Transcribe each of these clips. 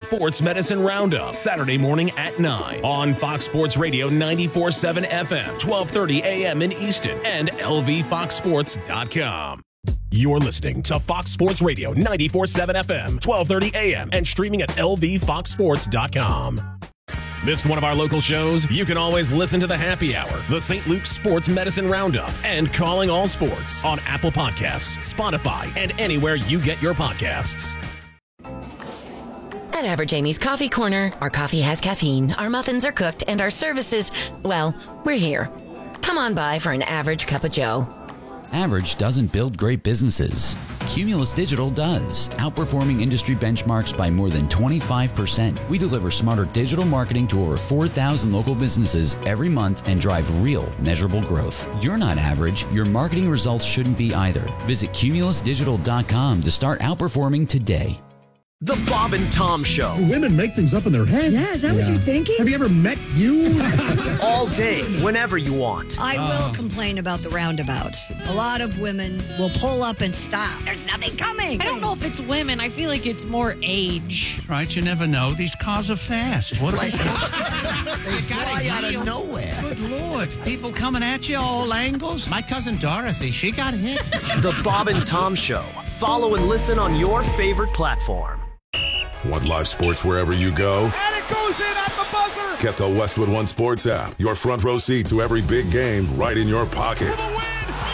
Sports Medicine Roundup, Saturday morning at 9 on Fox Sports Radio 94.7 FM, 12:30 a.m. in Easton, and lvfoxsports.com. You're listening to Fox Sports Radio 94.7 FM, 12:30 a.m. and streaming at lvfoxsports.com. Missed one of our local shows? You can always listen to the Happy Hour, the St. Luke's Sports Medicine Roundup, and Calling All Sports on Apple Podcasts, Spotify, and anywhere you get your podcasts. At Average Amy's Coffee Corner, our coffee has caffeine, our muffins are cooked, and our services, well, we're here. Come on by for an average cup of joe. Average doesn't build great businesses. Cumulus Digital does, outperforming industry benchmarks by more than 25%. We deliver smarter digital marketing to over 4,000 local businesses every month and drive real, measurable growth. You're not average. Your marketing results shouldn't be either. Visit cumulusdigital.com to start outperforming today. The Bob and Tom Show. Women make things up in their head. Yeah, is that what you're thinking? Have you ever met you? All day, whenever you want. I will complain about the roundabouts. A lot of women will pull up and stop. There's nothing coming. I don't know if it's women. I feel like it's more age. Right, you never know. These cars are fast. What are they? They fly out of nowhere. Good Lord. People coming at you all angles. My cousin Dorothy, she got hit. The Bob and Tom Show. Follow and listen on your favorite platform. Want live sports wherever you go? And it goes in at the buzzer! Get the Westwood One Sports app. Your front row seat to every big game right in your pocket. For the win!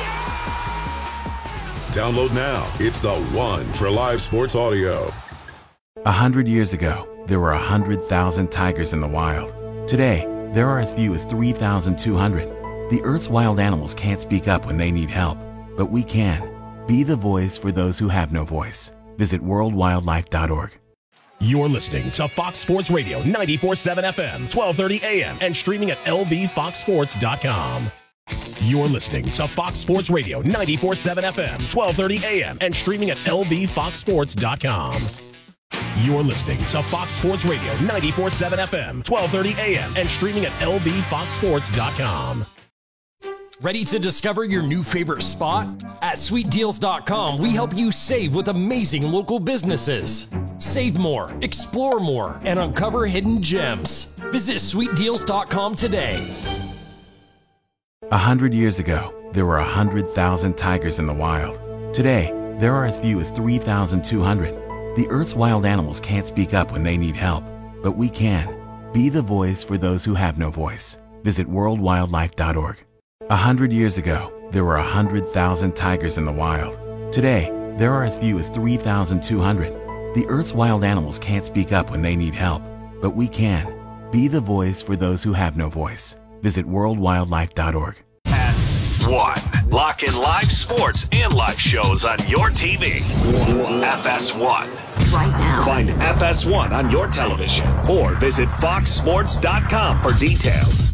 Yeah! Download now. It's the one for live sports audio. 100 years ago, there were 100,000 tigers in the wild. Today, there are as few as 3,200. The Earth's wild animals can't speak up when they need help, but we can. Be the voice for those who have no voice. Visit worldwildlife.org. You're listening to Fox Sports Radio 94.7 FM, 12:30 a.m. and streaming at lvfoxsports.com. You're listening to Fox Sports Radio 94.7 FM, 12:30 a.m. and streaming at lvfoxsports.com. You're listening to Fox Sports Radio 94.7 FM, 12:30 a.m. and streaming at lvfoxsports.com. Ready to discover your new favorite spot? At SweetDeals.com, we help you save with amazing local businesses. Save more, explore more, and uncover hidden gems. Visit SweetDeals.com today. 100 years ago, there were 100,000 tigers in the wild. Today, there are as few as 3,200. The Earth's wild animals can't speak up when they need help, but we can. Be the voice for those who have no voice. Visit worldwildlife.org. 100 years ago, there were 100,000 tigers in the wild. Today, there are as few as 3,200. The Earth's wild animals can't speak up when they need help, but we can. Be the voice for those who have no voice. Visit worldwildlife.org. FS1. Lock in live sports and live shows on your TV. FS1. Right now. Find FS1 on your television or visit foxsports.com for details.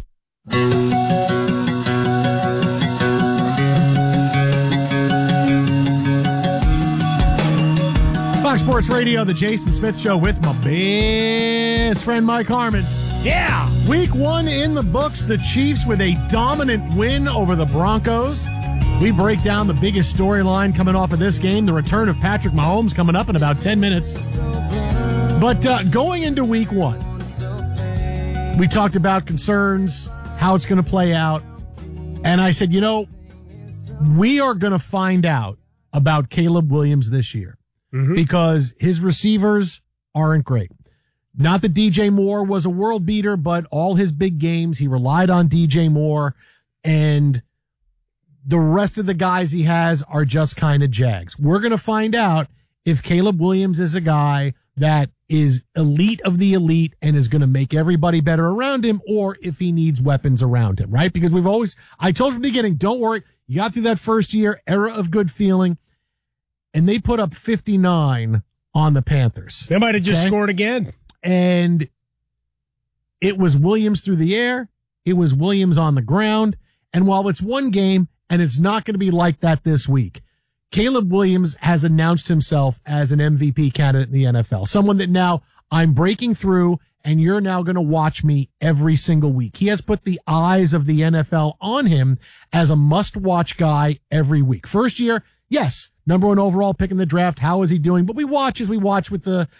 Fox Sports Radio, the Jason Smith Show with my best friend Mike Harmon. Yeah, week one in the books. The Chiefs with a dominant win over the Broncos. We break down the biggest storyline coming off of this game, the return of Patrick Mahomes coming up in about 10 minutes. But going into week one, we talked about concerns, how it's going to play out. And I said, we are going to find out about Caleb Williams this year. Because his receivers aren't great. Not that DJ Moore was a world beater, but all his big games, he relied on DJ Moore, and the rest of the guys he has are just kind of Jags. We're going to find out if Caleb Williams is a guy that is elite of the elite and is going to make everybody better around him, or if he needs weapons around him, right? Because I told you from the beginning, don't worry, you got through that first year, era of good feeling, and they put up 59 on the Panthers. They might have just scored again. And it was Williams through the air. It was Williams on the ground. And while it's one game, and it's not going to be like that this week, Caleb Williams has announced himself as an MVP candidate in the NFL. Someone that now I'm breaking through, and you're now going to watch me every single week. He has put the eyes of the NFL on him as a must-watch guy every week. First year, yes, number one overall pick in the draft. How is he doing? But we watch as we watch with the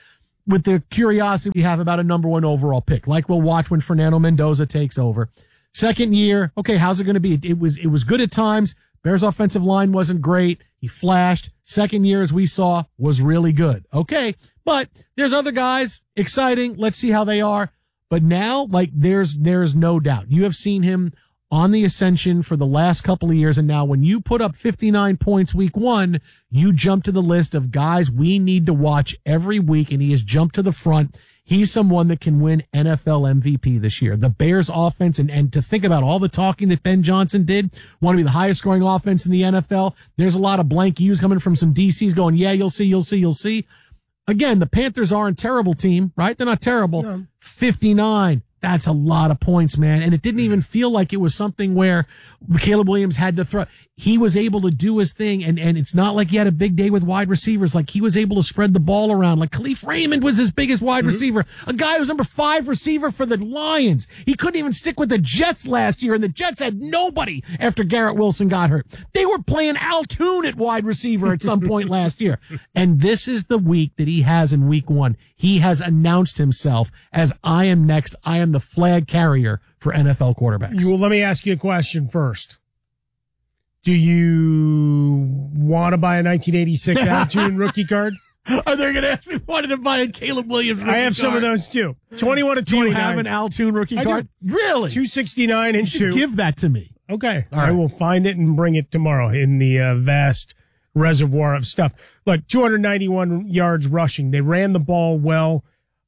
with the curiosity we have about a number one overall pick, like we'll watch when Fernando Mendoza takes over. Second year, okay, how's it going to be? It was good at times. Bears offensive line wasn't great. He flashed. Second year, as we saw, was really good. Okay, but there's other guys, exciting. Let's see how they are. But now, like, there's no doubt. You have seen him on the ascension for the last couple of years, and now when you put up 59 points week one, you jump to the list of guys we need to watch every week, and he has jumped to the front. He's someone that can win NFL MVP this year. The Bears offense, and to think about all the talking that Ben Johnson did, want to be the highest scoring offense in the NFL. There's a lot of blank U's coming from some DCs going, yeah, you'll see. Again, the Panthers aren't a terrible team, right? They're not terrible. No. 59. That's a lot of points, man. And it didn't even feel like it was something where Caleb Williams had to throw. He was able to do his thing, and it's not like he had a big day with wide receivers. Like, he was able to spread the ball around. Like, Khalif Raymond was his biggest wide receiver. A guy who was number 5 receiver for the Lions. He couldn't even stick with the Jets last year, and the Jets had nobody after Garrett Wilson got hurt. They were playing Al Toon at wide receiver at some point last year. And this is the week that he has in week one. He has announced himself as, I am next. I am the flag carrier for NFL quarterbacks. Well, let me ask you a question first. Do you want to buy a 1986 Al Toon rookie card? Are they going to ask me wanted to buy a Caleb Williams rookie card? I have some of those too. 21 to 29. Do you have an Al Toon rookie card? Really? 269 and 2. Give that to me. Okay. All right. I will find it and bring it tomorrow in the vast reservoir of stuff. Look, 291 yards rushing. They ran the ball well.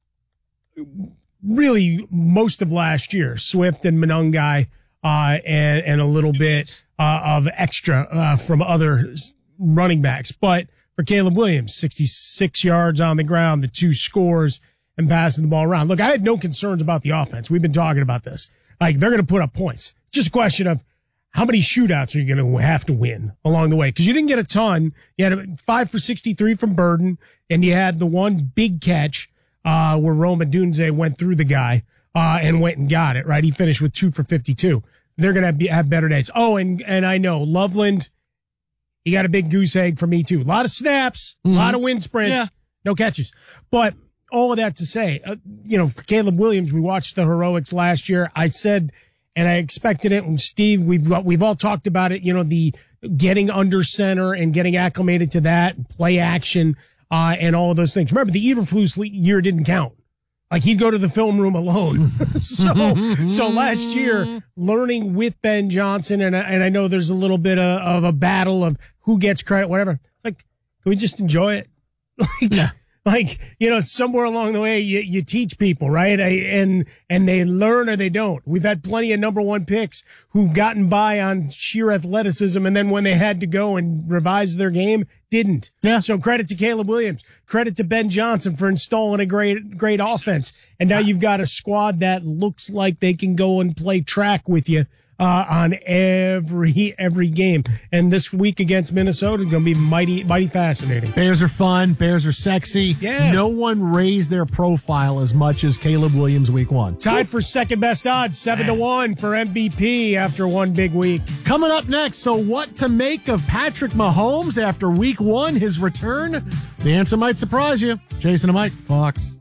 Really, most of last year, Swift and Monangai, and a little bit of extra from other running backs. But for Caleb Williams, 66 yards on the ground, the 2 scores, and passing the ball around. Look, I had no concerns about the offense. We've been talking about this. Like, they're going to put up points. Just a question of how many shootouts are you going to have to win along the way? Because you didn't get a ton. You had 5 for 63 from Burden, and you had the one big catch where Rome Odunze went through the guy and went and got it, right? He finished with 2 for 52. They're going to have better days. Oh, and I know Loveland, he got a big goose egg for me too. A lot of snaps, a lot of wind sprints, no catches. But all of that to say, for Caleb Williams, we watched the heroics last year. I said, and I expected it. And Steve, we've all talked about it. The getting under center and getting acclimated to that, play action, and all of those things. Remember, the Eberflus year didn't count. Like, he'd go to the film room alone. So last year, learning with Ben Johnson, and I know there's a little bit of a battle of who gets credit, whatever. It's like, can we just enjoy it? Somewhere along the way, you teach people, right? And they learn or they don't. We've had plenty of number one picks who've gotten by on sheer athleticism, and then when they had to go and revise their game, didn't. Yeah. So credit to Caleb Williams. Credit to Ben Johnson for installing a great offense. And now you've got a squad that looks like they can go and play track with you on every game. And this week against Minnesota is going to be mighty fascinating. Bears are fun. Bears are sexy. Yeah. No one raised their profile as much as Caleb Williams week one. Tied for second best odds, 7-1 for MVP after one big week. Coming up next, so what to make of Patrick Mahomes after week one, his return? The answer might surprise you. Jason and Mike, Fox.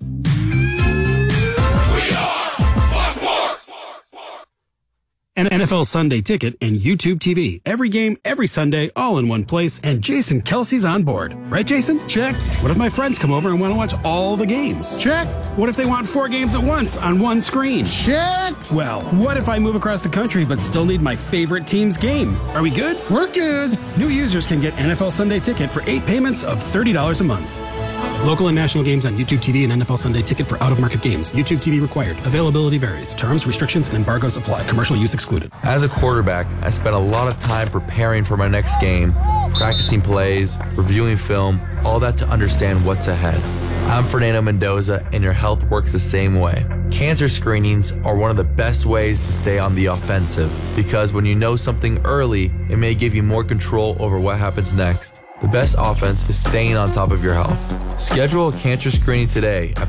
An NFL Sunday Ticket and YouTube TV. Every game, every Sunday, all in one place, and Jason Kelsey's on board. Right, Jason? Check. What if my friends come over and want to watch all the games? Check. What if they want 4 games at once on one screen? Check. Well, what if I move across the country but still need my favorite team's game? Are we good? We're good. New users can get NFL Sunday Ticket for 8 payments of $30 a month. Local and national games on YouTube TV and NFL Sunday Ticket for out-of-market games. YouTube TV required. Availability varies. Terms, restrictions, and embargoes apply. Commercial use excluded. As a quarterback, I spent a lot of time preparing for my next game, practicing plays, reviewing film, all that to understand what's ahead. I'm Fernando Mendoza, and your health works the same way. Cancer screenings are one of the best ways to stay on the offensive, because when you know something early, it may give you more control over what happens next. The best offense is staying on top of your health. Schedule a cancer screening today at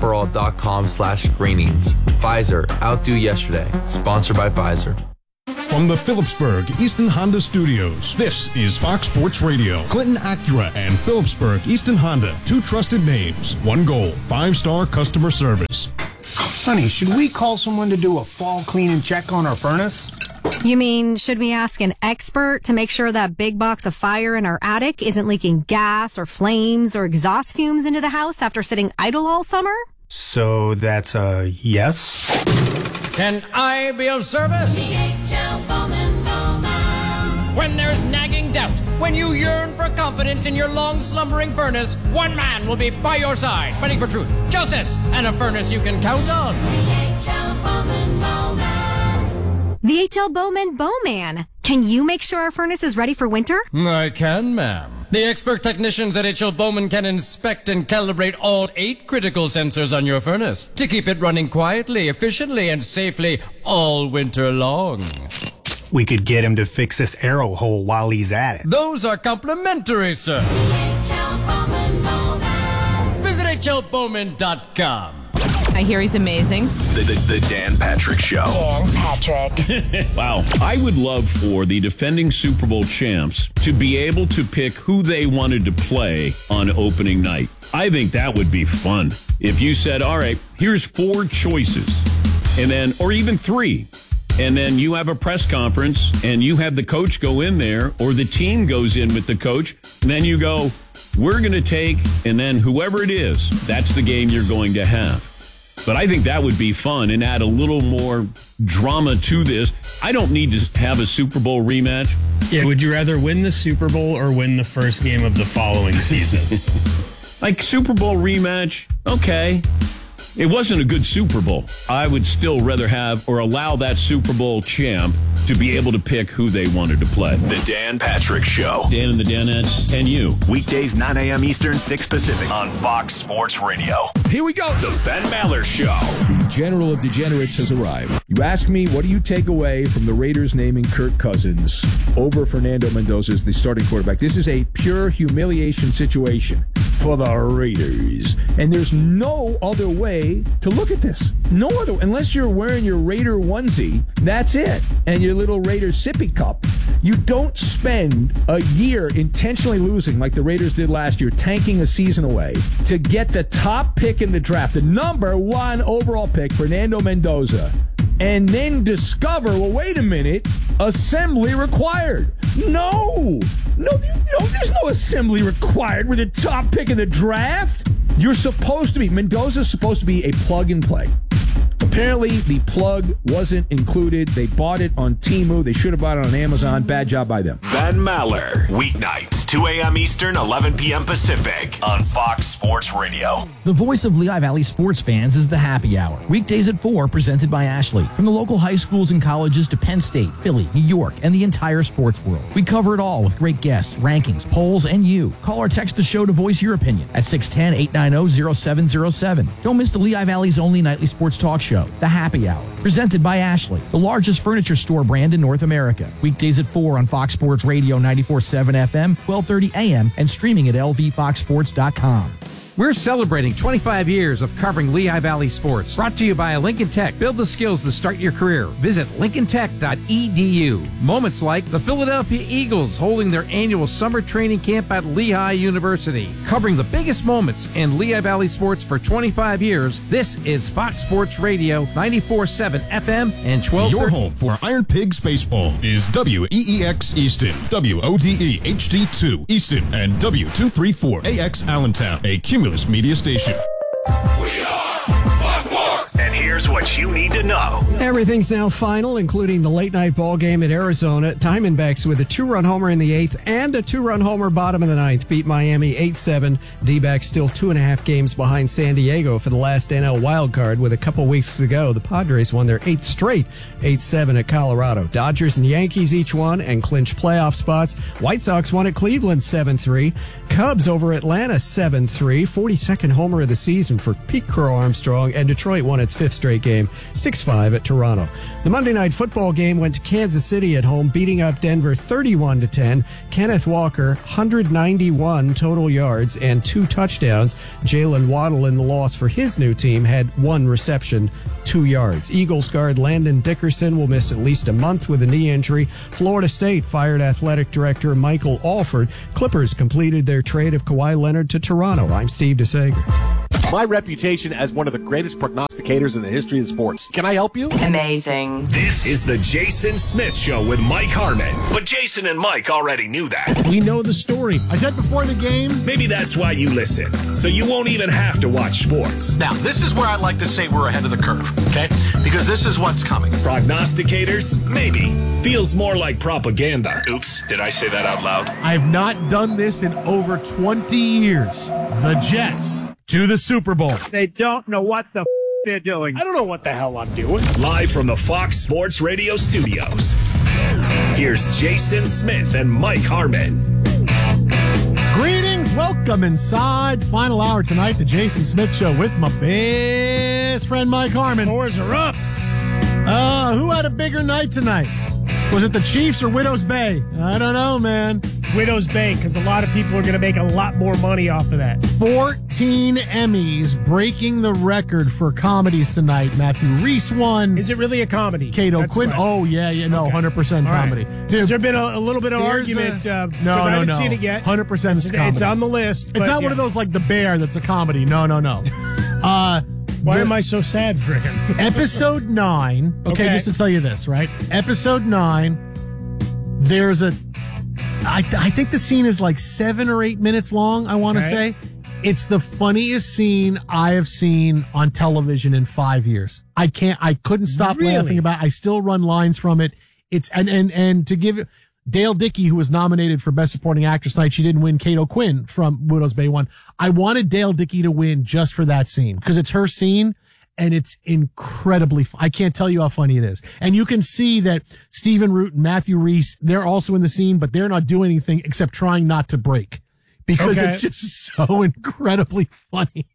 PfizerForAll.com/screenings. Pfizer, outdo yesterday. Sponsored by Pfizer. From the Phillipsburg Easton Honda Studios, this is Fox Sports Radio. Clinton Acura and Phillipsburg Easton Honda, 2 trusted names, 1 goal, 5-star customer service. Honey, should we call someone to do a fall cleaning check on our furnace? You mean, should we ask an expert to make sure that big box of fire in our attic isn't leaking gas or flames or exhaust fumes into the house after sitting idle all summer? So that's a yes? Can I be of service? DHL Bowman Bowman. When there's nagging doubt, when you yearn for confidence in your long slumbering furnace, one man will be by your side, fighting for truth, justice, and a furnace you can count on. DHL Bowman Bowman. The HL Bowman Bowman. Can you make sure our furnace is ready for winter? I can, ma'am. The expert technicians at HL Bowman can inspect and calibrate all 8 critical sensors on your furnace to keep it running quietly, efficiently, and safely all winter long. We could get him to fix this arrow hole while he's at it. Those are complimentary, sir. DHL Bowman Bowman. Visit HLBowman.com. I hear he's amazing. The Dan Patrick Show. Dan Patrick. Wow. I would love for the defending Super Bowl champs to be able to pick who they wanted to play on opening night. I think that would be fun. If you said, all right, here's 4 choices, and then, or even 3, and then you have a press conference and you have the coach go in there, or the team goes in with the coach, and then you go, we're going to take, and then whoever it is, that's the game you're going to have. But I think that would be fun and add a little more drama to this. I don't need to have a Super Bowl rematch. Yeah, would you rather win the Super Bowl or win the first game of the following season? Like Super Bowl rematch, okay. It wasn't a good Super Bowl. I would still rather have or allow that Super Bowl champ to be able to pick who they wanted to play. The Dan Patrick Show. Dan and the Danettes and you. Weekdays 9 a.m. Eastern, 6 Pacific on Fox Sports Radio. Here we go. The Ben Maller Show. The General of Degenerates has arrived. You ask me, what do you take away from the Raiders naming Kirk Cousins over Fernando Mendoza as the starting quarterback? This is a pure humiliation situation for the Raiders. And there's no other way to look at this. No other, unless you're wearing your Raider onesie, that's it. And your little Raider sippy cup. You don't spend a year intentionally losing like the Raiders did last year, tanking a season away to get the top pick in the draft, the number 1 overall pick, Fernando Mendoza, and then discover, well, wait a minute, assembly required. No, there's no assembly required with the top pick in the draft. You're supposed to be, Mendoza's supposed to be a plug and play. Apparently, the plug wasn't included. They bought it on Temu. They should have bought it on Amazon. Bad job by them. Ben Maller. Weeknights, 2 a.m. Eastern, 11 p.m. Pacific on Fox Sports Radio. The voice of Lehigh Valley sports fans is the Happy Hour. Weekdays at 4, presented by Ashley. From the local high schools and colleges to Penn State, Philly, New York, and the entire sports world. We cover it all with great guests, rankings, polls, and you. Call or text the show to voice your opinion at 610-890-0707. Don't miss the Lehigh Valley's only nightly sports talk show, The Happy Hour, presented by Ashley, the largest furniture store brand in North America. Weekdays at 4 on Fox Sports Radio 94.7 FM, 12:30 a.m., and streaming at lvfoxsports.com. We're celebrating 25 years of covering Lehigh Valley sports. Brought to you by Lincoln Tech. Build the skills to start your career. Visit lincolntech.edu. Moments like the Philadelphia Eagles holding their annual summer training camp at Lehigh University. Covering the biggest moments in Lehigh Valley sports for 25 years, this is Fox Sports Radio 94.7 FM and 12. Your home for Iron Pigs Baseball is WEEX Easton, WODE HD2 Easton, and W234AX Allentown, a Cumulus Media station. And here's what you need to know. Everything's now final, including the late-night ball game at Arizona. Diamondbacks with a 2-run homer in the 8th and a 2-run homer bottom of the 9th beat Miami 8-7. D-backs still 2.5 games behind San Diego for the last NL wildcard. With a couple weeks to go, the Padres won their 8th straight, 8-7 at Colorado. Dodgers and Yankees each won and clinched playoff spots. White Sox won at Cleveland 7-3. Cubs over Atlanta 7-3. 42nd homer of the season for Pete Crow Armstrong, and Detroit won its 5th straight night game, 6-5 at Toronto. The Monday night football game went to Kansas City at home, beating up Denver 31-10. Kenneth Walker, 191 total yards and 2 touchdowns. Jalen Waddle in the loss for his new team had 1 reception, 2 yards. Eagles guard Landon Dickerson will miss at least a month with a knee injury. Florida State fired athletic director Michael Alford. Clippers completed their trade of Kawhi Leonard to Toronto. I'm Steve DeSager. My reputation as one of the greatest prognosticators in the history of sports. Can I help you? Amazing. This is the Jason Smith Show with Mike Harmon. But Jason and Mike already knew that. We know the story. I said before the game. Maybe that's why you listen, so you won't even have to watch sports. Now, this is where I'd like to say we're ahead of the curve, okay? Because this is what's coming. Prognosticators? Maybe. Feels more like propaganda. Oops, did I say that out loud? I've not done this in over 20 years. The Jets to the Super Bowl. They don't know what the they're doing. I don't know what the hell I'm doing. Live from the Fox Sports Radio studios, here's Jason Smith and Mike Harmon. Greetings, welcome inside. Final hour tonight, the Jason Smith Show with my best friend Mike Harmon. Doors are up. Who had a bigger night tonight? Was it the Chiefs or Widows Bay? I don't know, man. Widows Bay, because a lot of people are going to make a lot more money off of that. 14 Emmys, breaking the record for comedies tonight. Matthew Rhys won. Is it really a comedy? Cato Quinn. Oh, yeah, no, okay. 100% comedy. Right. Dude, has there been a little bit of argument? No, I haven't seen it yet. 100% it's comedy. It's on the list. It's not one of those like The Bear that's a comedy. No. Why am I so sad for him? Episode 9. Okay, just to tell you this, right? Episode 9, there's I think the scene is like 7 or 8 minutes long, I want to say. It's the funniest scene I have seen on television in 5 years. I couldn't stop laughing about it. I still run lines from it. It's, and to give it, Dale Dickey, who was nominated for Best Supporting Actress tonight, she didn't win. Cato Quinn from Widows Bay won. I wanted Dale Dickey to win just for that scene because it's her scene and it's incredibly. I can't tell you how funny it is. And you can see that Stephen Root and Matthew Rhys, they're also in the scene, but they're not doing anything except trying not to break because it's just so incredibly funny.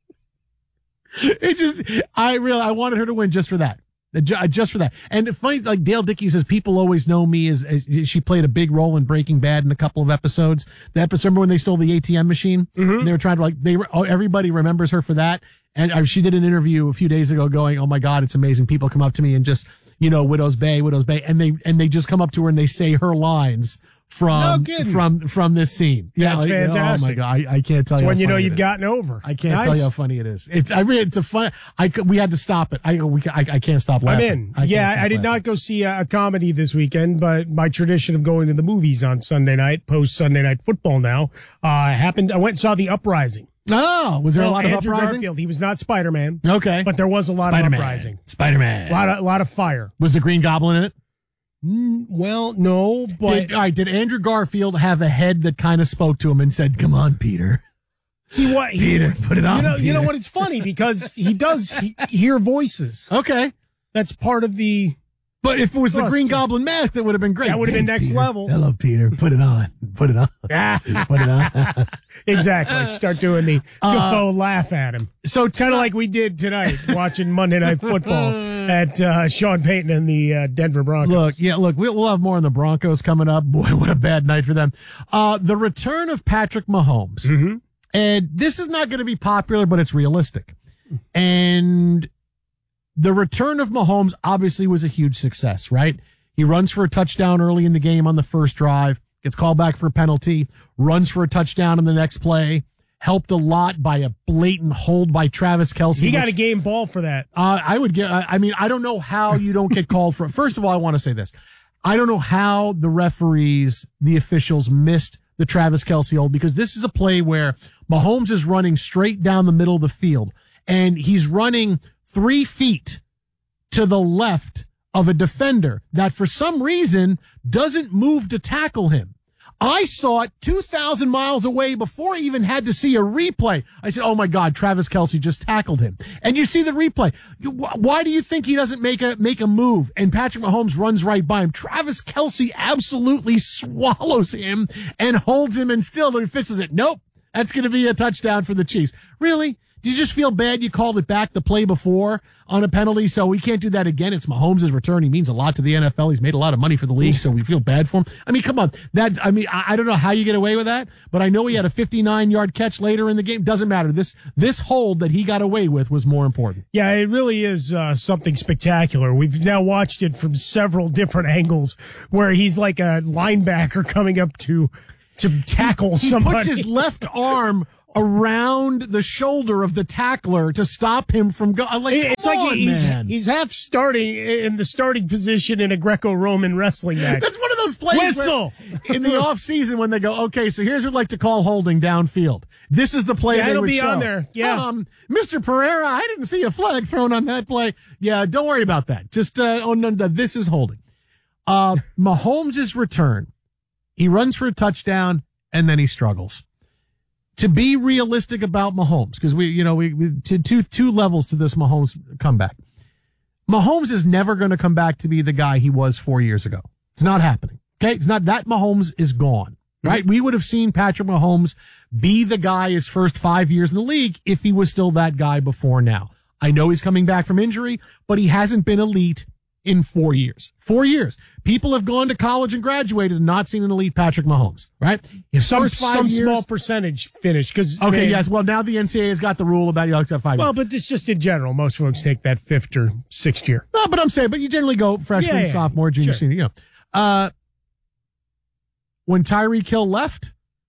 I wanted her to win just for that. Just for that. And funny, like Dale Dickey says, people always know me as she played a big role in Breaking Bad in a couple of episodes. The episode, remember when they stole the ATM machine? Mm-hmm. And they were trying to everybody remembers her for that. And she did an interview a few days ago going, oh my God, it's amazing. People come up to me and just, Widows Bay. And they just come up to her and they say her lines from this scene. Yeah, that's fantastic. Oh my God. I can't tell you. When you know you've gotten over. I can't tell you how funny it is. It's a fun, we had to stop it. I can't stop laughing. I'm in. I did not go see a comedy this weekend, but my tradition of going to the movies on Sunday night, post Sunday Night Football now, happened. I went and saw The Uprising. Oh, was there a lot of Andrew uprising? Garfield, he was not Spider-Man. Okay. But there was a lot of uprising. Spider-Man. A lot of fire. Was the Green Goblin in it? Well, no, but... Did Andrew Garfield have a head that kind of spoke to him and said, come on, Peter? Peter, put it on, Peter. You know what? It's funny because he does hear voices. Okay. That's part of the... But if it was the Green Goblin mask, that would have been great. That would have been next Peter. level. Hello, Peter. Put it on. Put it on. Put it on. Exactly. Start doing the Defoe laugh at him. So kind of like we did tonight, watching Monday Night Football at Sean Payton and the Denver Broncos. Look, we'll have more on the Broncos coming up. Boy, what a bad night for them. The return of Patrick Mahomes. Mm-hmm. And this is not going to be popular, but it's realistic. And the return of Mahomes obviously was a huge success, right? He runs for a touchdown early in the game on the first drive, gets called back for a penalty, runs for a touchdown in the next play, helped a lot by a blatant hold by Travis Kelce. He got a game ball for that. I don't know how you don't get called for it. First of all, I want to say this. I don't know how the referees, the officials missed the Travis Kelce hold because this is a play where Mahomes is running straight down the middle of the field and he's running 3 feet to the left of a defender that for some reason doesn't move to tackle him. I saw it 2,000 miles away before I even had to see a replay. I said, oh my God, Travis Kelce just tackled him. And you see the replay. Why do you think he doesn't make a move and Patrick Mahomes runs right by him? Travis Kelce absolutely swallows him and holds him and still refuses it. Nope. That's going to be a touchdown for the Chiefs. Really? Do you just feel bad you called it back the play before on a penalty? So we can't do that again. It's Mahomes' return. He means a lot to the NFL. He's made a lot of money for the league, so we feel bad for him. I mean, come on. I don't know how you get away with that, but I know he had a 59-yard catch later in the game. Doesn't matter. This hold that he got away with was more important. Yeah, it really is something spectacular. We've now watched it from several different angles where he's like a linebacker coming up to tackle somebody. He puts his left arm around the shoulder of the tackler to stop him from going. Like, it's like he's half starting in the starting position in a Greco-Roman wrestling match. That's one of those plays Whistle! In the off season when they go, okay, so here's what we'd like to call holding downfield. This is the play they it'll would be show. on there. Yeah. Mr. Pereira, I didn't see a flag thrown on that play. Yeah, don't worry about that. Just this is holding. Mahomes' return. He runs for a touchdown and then he struggles. To be realistic about Mahomes, because we two levels to this Mahomes comeback. Mahomes is never going to come back to be the guy he was 4 years ago. It's not happening. Okay. It's not that Mahomes is gone, right? We would have seen Patrick Mahomes be the guy his first 5 years in the league if he was still that guy before now. I know he's coming back from injury, but he hasn't been elite in 4 years. 4 years. People have gone to college and graduated and not seen an elite Patrick Mahomes, right? His first 5 years, small percentage finish. Yes. Well, now the NCAA has got the rule about you have to have 5 years. Well, but it's just in general. Most folks take that fifth or sixth year. No, but I'm saying, but you generally go freshman, sophomore, junior, senior. When Tyreek Hill left,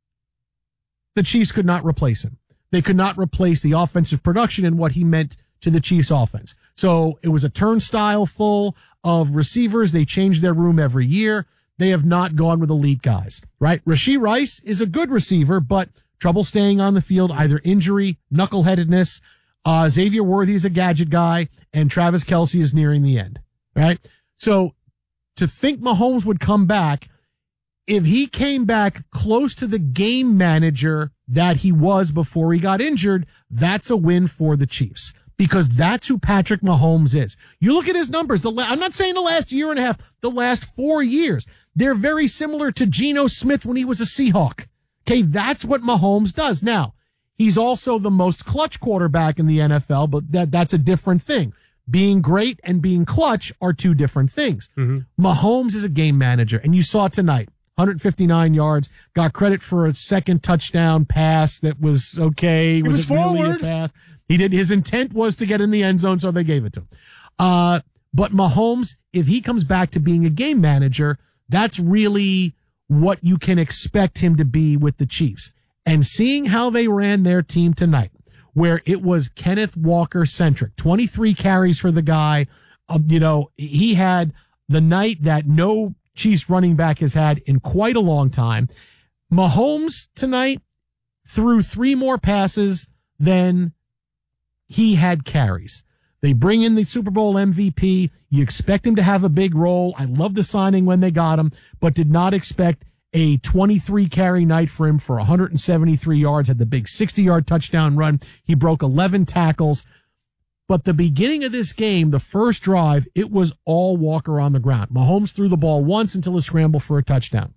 the Chiefs could not replace him. They could not replace the offensive production and what he meant to the Chiefs offense. So it was a turnstile full of receivers. They change their room every year. They have not gone with elite guys, right? Rashee Rice is a good receiver, but trouble staying on the field, either injury, knuckleheadedness. Xavier Worthy is a gadget guy, and Travis Kelce is nearing the end, right? So to think Mahomes would come back, if he came back close to the game manager that he was before he got injured, that's a win for the Chiefs. Because that's who Patrick Mahomes is. You look at his numbers. I'm not saying the last year and a half, the last 4 years. They're very similar to Geno Smith when he was a Seahawk. Okay, that's what Mahomes does. Now, he's also the most clutch quarterback in the NFL, but that's a different thing. Being great and being clutch are two different things. Mm-hmm. Mahomes is a game manager, and you saw tonight. 159 yards, got credit for a second touchdown pass that was okay. It was forward. Really a pass? He did. His intent was to get in the end zone, so they gave it to him. But Mahomes, if he comes back to being a game manager, that's really what you can expect him to be with the Chiefs. And seeing how they ran their team tonight, where it was Kenneth Walker centric, 23 carries for the guy. He had the night that no Chiefs running back has had in quite a long time. Mahomes tonight threw 3 more passes than he had carries. They bring in the Super Bowl MVP. You expect him to have a big role. I love the signing when they got him, but did not expect a 23 carry night for him for 173 yards, had the big 60-yard touchdown run. He broke 11 tackles. But the beginning of this game, the first drive, it was all Walker on the ground. Mahomes threw the ball once until a scramble for a touchdown.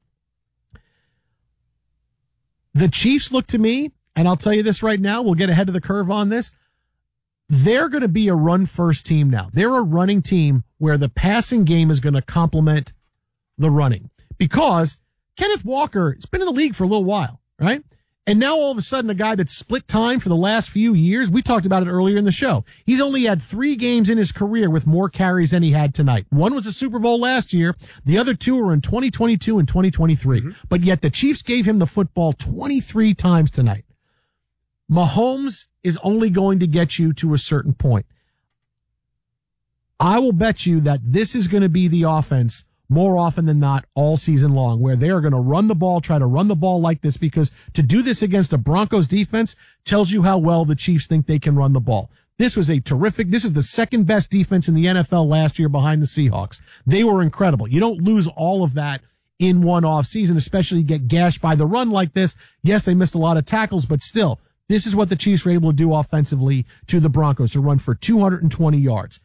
The Chiefs look to me, and I'll tell you this right now, we'll get ahead of the curve on this. They're going to be a run-first team now. They're a running team where the passing game is going to complement the running. Because Kenneth Walker has been in the league for a little while, right? And now all of a sudden, a guy that's split time for the last few years, we talked about it earlier in the show. He's only had 3 games in his career with more carries than he had tonight. One was a Super Bowl last year. The other 2 were in 2022 and 2023. Mm-hmm. But yet the Chiefs gave him the football 23 times tonight. Mahomes is only going to get you to a certain point. I will bet you that this is going to be the offense more often than not all season long, where they are going to run the ball, try to run the ball like this, because to do this against a Broncos defense tells you how well the Chiefs think they can run the ball. This is the second best defense in the NFL last year behind the Seahawks. They were incredible. You don't lose all of that in one off season, especially get gashed by the run like this. Yes, they missed a lot of tackles, but still, this is what the Chiefs were able to do offensively to the Broncos, to run for 220 yards.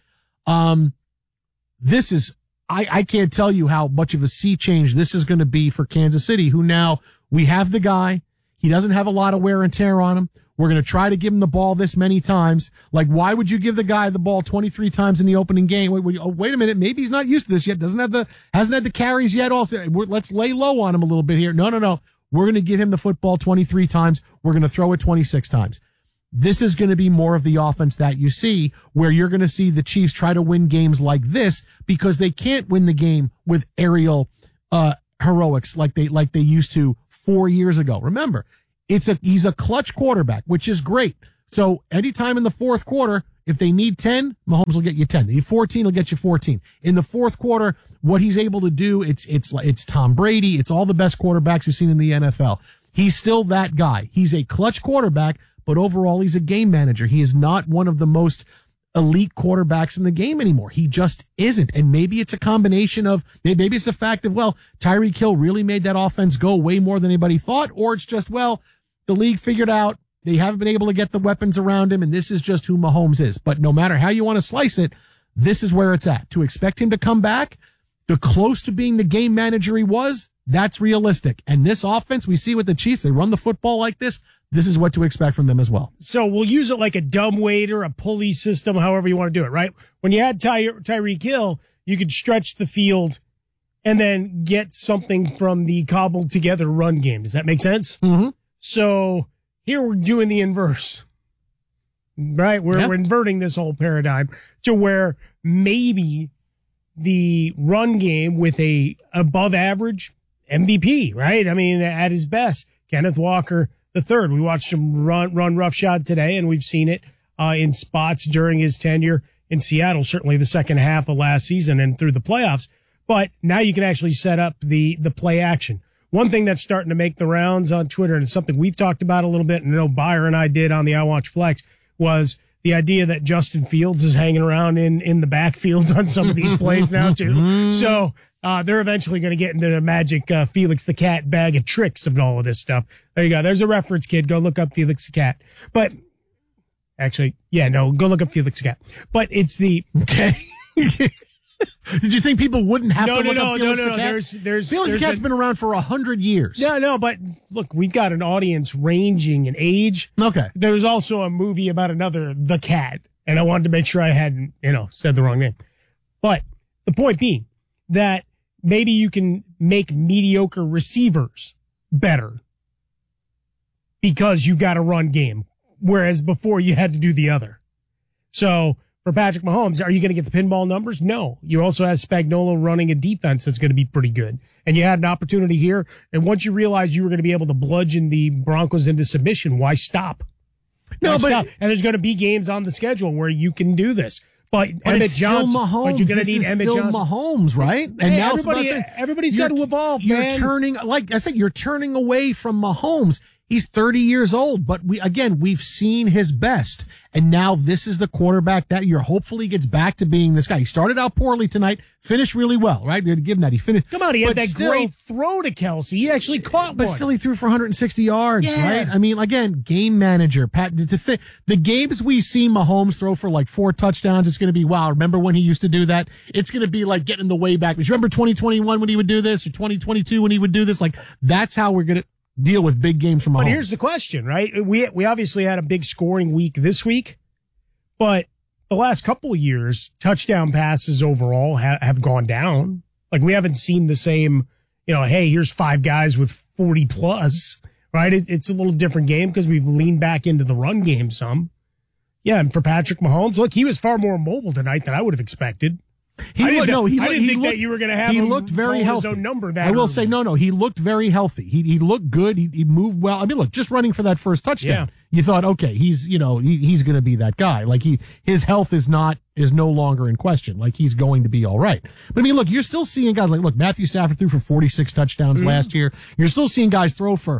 This is, I can't tell you how much of a sea change this is going to be for Kansas City, who now we have the guy. He doesn't have a lot of wear and tear on him. We're going to try to give him the ball this many times. Like, why would you give the guy the ball 23 times in the opening game? Wait a minute. Maybe he's not used to this yet. Hasn't had the carries yet. Also, let's lay low on him a little bit here. No. We're going to give him the football 23 times. We're going to throw it 26 times. This is going to be more of the offense that you see, where you're going to see the Chiefs try to win games like this because they can't win the game with aerial heroics like they used to 4 years ago. Remember, he's a clutch quarterback, which is great. So anytime in the fourth quarter, if they need 10, Mahomes will get you 10. They need 14, he'll get you 14. In the fourth quarter, what he's able to do, it's Tom Brady, it's all the best quarterbacks we've seen in the NFL. He's still that guy. He's a clutch quarterback, but overall he's a game manager. He is not one of the most elite quarterbacks in the game anymore. He just isn't. And maybe it's a combination of, maybe it's the fact of, well, Tyreek Hill really made that offense go way more than anybody thought, or it's just, well, the league figured out they haven't been able to get the weapons around him, and this is just who Mahomes is. But no matter how you want to slice it, this is where it's at. To expect him to come back, the close to being the game manager he was, that's realistic. And this offense, we see with the Chiefs, they run the football like this. This is what to expect from them as well. So we'll use it like a dumbwaiter, a pulley system, however you want to do it, right? When you had Tyreek Hill, you could stretch the field and then get something from the cobbled together run game. Does that make sense? Mm-hmm. So here we're doing the inverse, right? We're inverting this whole paradigm to where maybe the run game with a above average MVP, right? I mean, at his best, Kenneth Walker III. We watched him run roughshod today, and we've seen it in spots during his tenure in Seattle, certainly the second half of last season and through the playoffs. But now you can actually set up the play action. One thing that's starting to make the rounds on Twitter, and it's something we've talked about a little bit, and I know Beyer and I did on the I Watch Flex, was the idea that Justin Fields is hanging around in the backfield on some of these plays now too. So they're eventually going to get into the magic Felix the Cat bag of tricks of all of this stuff. There you go. There's a reference, kid. Go look up Felix the Cat. But actually, go look up Felix the Cat. But it's the okay. Did you think people wouldn't have to look up Felix the Cat? There's Felix the Cat's been around for 100 years. No, but look, we've got an audience ranging in age. Okay. There's also a movie about another, The Cat, and I wanted to make sure I hadn't, said the wrong name. But the point being that maybe you can make mediocre receivers better because you've got a run game, whereas before you had to do the other. So for Patrick Mahomes, are you going to get the pinball numbers? No. You also have Spagnuolo running a defense that's going to be pretty good. And you had an opportunity here. And once you realized you were going to be able to bludgeon the Broncos into submission, why stop? Stop? And there's going to be games on the schedule where you can do this. But Emmett Johnson, Mahomes. But you're going to need Emmett Johnson. Mahomes, right? And now everybody's got to evolve, man. You're turning, like I said, you're turning away from Mahomes. He's 30 years old, but we've seen his best. And now this is the quarterback that year. Hopefully gets back to being this guy. He started out poorly tonight, finished really well, right? We had to give him that. He finished. Come on, he had that great throw to Kelsey. He actually caught one. But still he threw for 160 yards, right? I mean, again, game manager. Pat, the games we see Mahomes throw for like 4 touchdowns, it's going to be, wow, remember when he used to do that? It's going to be like getting the way back. But you remember 2021 when he would do this, or 2022 when he would do this? Like, that's how we're going to deal with big games from Mahomes. But here's the question, right? We obviously had a big scoring week this week, but the last couple of years, touchdown passes overall have gone down. Like, we haven't seen the same, hey, here's 5 guys with 40 plus, right? It's a little different game because we've leaned back into the run game some. Yeah, and for Patrick Mahomes, look, he was far more mobile tonight than I would have expected. I didn't think that you were going to have him looked very healthy. His own number that I will say, no, he looked very healthy. He looked good. He moved well. I mean, look, just running for that first touchdown, you thought, okay, he's going to be that guy. Like, his health is no longer in question. Like, he's going to be all right. But I mean, look, you're still seeing guys like, look, Matthew Stafford threw for 46 touchdowns last year. You're still seeing guys throw for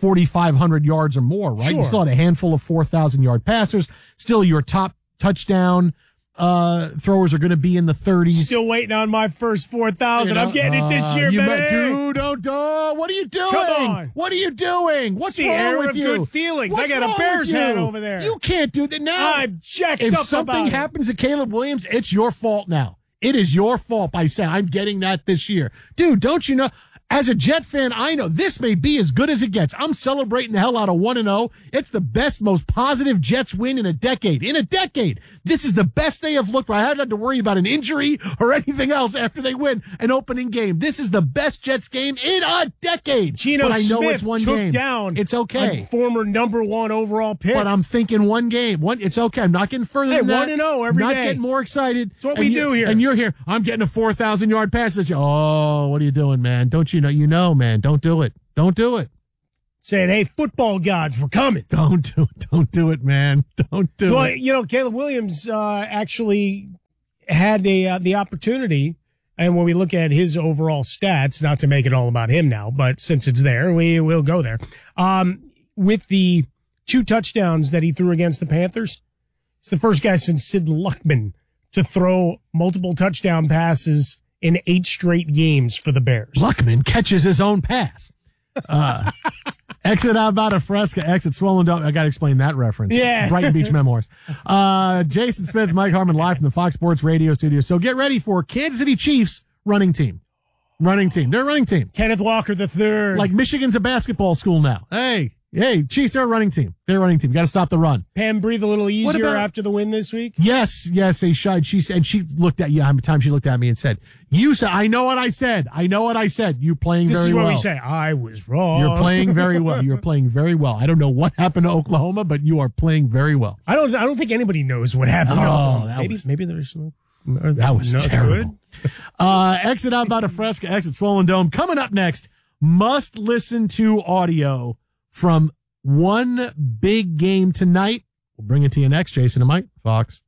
4,500 yards or more, right? Sure. You still had a handful of 4,000 yard passers. Still, your top touchdown throwers are going to be in the 30s. Still waiting on my first 4,000. I'm getting it this year, baby. Dude, what are you doing? Come on. What are you doing? What's the wrong air with of you? Good feelings. What's I got a Bears hat over there. You can't do that now. I'm jacked if up something about happens to Caleb Williams, it's your fault now. It is your fault by saying I'm getting that this year. Dude, don't you know? As a Jet fan, I know this may be as good as it gets. I'm celebrating the hell out of 1-0. It's the best, most positive Jets win in a decade. In a decade. This is the best they have looked. I haven't had to worry about an injury or anything else after they win an opening game. This is the best Jets game in a decade. Geno but I know Smith it's one took game. down It's okay. a former number 1 overall pick. But I'm thinking one game. It's okay. I'm not getting further than that. 1-0 every not day. getting more excited. That's what we do here. And you're here. I'm getting a 4,000-yard pass. Oh, what are you doing, man? Don't you know? You know, man. Don't do it. Don't do it. Saying, hey, football gods, we're coming. Don't do it. Don't do it, man. Don't do well, it. You know, Caleb Williams actually had the opportunity, and when we look at his overall stats, not to make it all about him now, but since it's there, we will go there. With the 2 touchdowns that he threw against the Panthers, it's the first guy since Sid Luckman to throw multiple touchdown passes in 8 straight games for the Bears. Luckman catches his own pass. Exit Alvada Fresca, exit Swollen Dome. I got to explain that reference. Yeah. Brighton Beach Memoirs. Jason Smith, Mike Harmon, live from the Fox Sports Radio studio. So get ready for Kansas City Chiefs running team. Running team. They're a running team. Kenneth Walker III. Like Michigan's a basketball school now. Hey, Chiefs, they're a running team. They're a running team. You got to stop the run. Pam breathe a little easier after the win this week? Yes, they should. She said, and she looked at you. How many times she looked at me and said, "You said, I know what I said. I know what I said. You playing this very well." This is what we say. I was wrong. You're playing very well. You're playing very well. I don't know what happened to Oklahoma, but you are playing very well. I don't think anybody knows what happened. Maybe there's no. That was terrible. Good. Exit out about a Fresca, exit Swollen Dome. Coming up next, must listen to audio from one big game tonight. We'll bring it to you next. Jason and Mike, Fox.